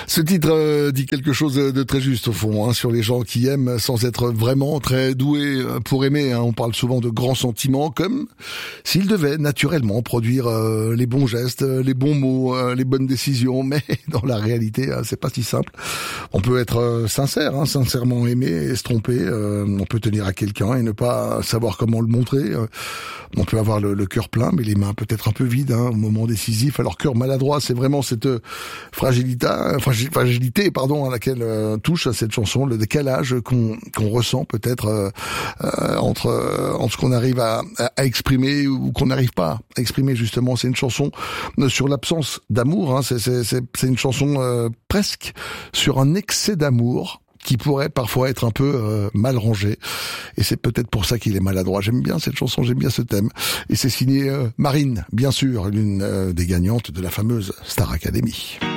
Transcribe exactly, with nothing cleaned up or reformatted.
Ce titre euh, dit quelque chose de très juste au fond, hein, sur les gens qui aiment sans être vraiment très doués pour aimer. Hein. On parle souvent de grands sentiments, comme s'ils devaient naturellement produire euh, les bons gestes, les bons mots, euh, les bonnes décisions. Mais dans la réalité, euh, c'est pas si simple. On peut être euh, sincère, hein, sincèrement aimer et se tromper. Euh, on peut tenir à quelqu'un et ne pas savoir comment le montrer. Euh, on peut avoir le, le cœur plein, mais les mains peut-être un peu vides hein, au moment décisif. Alors cœur maladroit, c'est vraiment cette fragilité, fragilité pardon, à laquelle euh, touche cette chanson, le décalage qu'on qu'on ressent peut-être euh, euh, entre euh, entre ce qu'on arrive à, à, à exprimer ou qu'on n'arrive pas à exprimer justement. C'est une chanson sur l'absence d'amour. Hein. C'est c'est c'est c'est une chanson euh, presque sur un excès d'amour qui pourrait parfois être un peu euh, mal rangé. Et c'est peut-être pour ça qu'il est maladroit. J'aime bien cette chanson, j'aime bien ce thème. Et c'est signé euh, Marine, bien sûr, l'une euh, des gagnantes de la fameuse Star Academy.